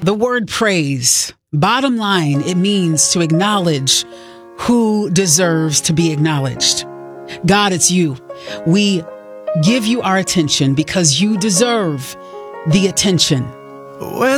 The word praise, bottom line, it means to acknowledge who deserves to be acknowledged. God, it's you. We give you our attention because you deserve the attention.